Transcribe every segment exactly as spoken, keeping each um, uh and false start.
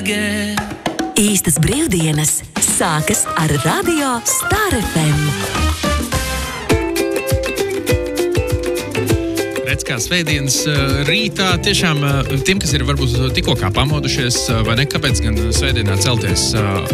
Īstas brīvdienas sākas ar Radio Star F M. Redz, kā svētdienas rītā tiešām tiem, kas ir varbūt tikko kā pamodušies, vai ne, kāpēc gan svētdienā celties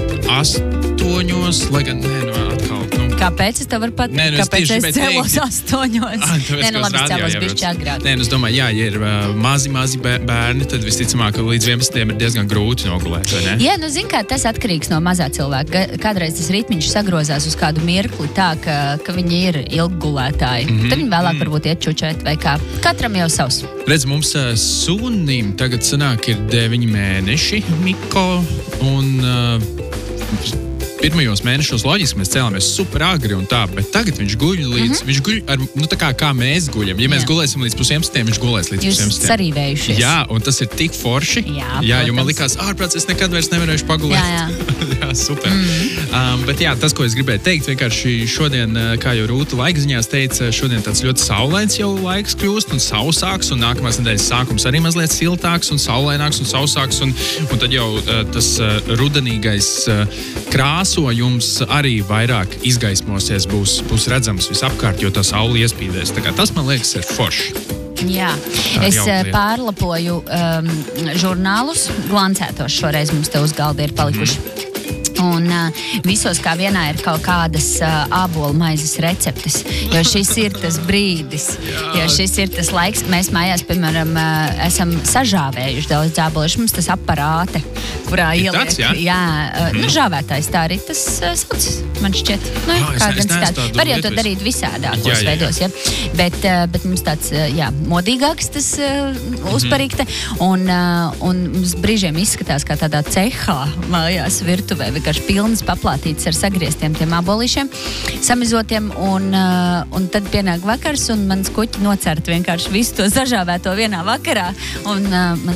astoņos, lai gan, nē, nu, atkal, nu... Kāpēc es tev varu pat, nē, nu, kāpēc es cēlos astoņos? Ah, nē, nu labi, es cēlos bišķi agrāk. Nē, nu, es domāju, jā, ja ir uh, mazi, mazi bērni, tad visticamāk, ka līdz vienpadsmitiem ir diezgan grūti nogulēt, vai ne? Jā, nu, zin kā, tas atkarīgs no mazā cilvēka. Kādreiz tas ritmiņš sagrozās uz kādu mirkli tā, ka, ka viņi ir ilggulētāji. Mm-hmm. Tad viņi vēlāk mm. varbūt iet čučēt vai kā. Katram jau savs. Redz, mums uh, sunim tagad sanāk ir deviņi mēneši, Miko, un... Uh, Pirmajos mēnešos loģiski mēs cēlāmies super agri un tā, bet tagad viņš guļ līdz, mm-hmm. viņš guļ ar, nu tā kā, kā mēs guļam. Ja mēs Jā. gulēsim līdz pusvienpadsmitiem, viņš gulēs līdz pusvienpadsmitiem. Jūs sarīvējušies. Jā, un tas ir tik forši. Jā, jā jo man likās, ārprāts, es nekad vairs nevarēšu pagulēt. Jā, jā. jā super. Mm-hmm. Um, bet jā, tas, ko es gribēju teikt, vienkārši šodien, kā jau Rūta laikziņās teica, šodien tāds ļoti saulains jau laiks kļūst un sausāks, un nākamās nedēļas sākums arī mazliet siltāks un saulaināks un sausāks, un, un tad jau uh, tas uh, rudenīgais uh, krāsojums arī vairāk izgaismosies, būs, būs redzams visapkārt, jo tā saule iespīdēs. Tā kā tas, man liekas, ir forši. Jā, es pārlapoju um, žurnālus, glancētos šoreiz mums te uz galda ir palikuši. Mm-hmm. Un uh, visos kā vienā ir kaut kādas uh, ābolu maizes receptes, jo šis ir tas brīdis, jo šis ir tas laiks. Mēs mājās, piemēram, uh, esam sažāvējuši daudz ābolīšu. Mums tas aparāte, kurā ir ieliek. Tāds, jā? Jā, uh, mm. nu žāvētājs tā arī tas uh, sauc, man šķiet. Nu, oh, es, es tādu Var jau to darīt visādākos veidos, ja. Bet, uh, bet mums tāds, uh, jā, modīgāks tas uh, uzparīkte, un, uh, un mums brīžiem izskatās kā tādā cehā mājās virtuvē, vienkārši pilnas paplātītas ar sagrieztiem tiem abolīšiem, samizotiem, un, uh, un tad pienāk vakars, un mans kuķi nocert vienkārši visu to sažāvēto vienā vakarā, un uh, man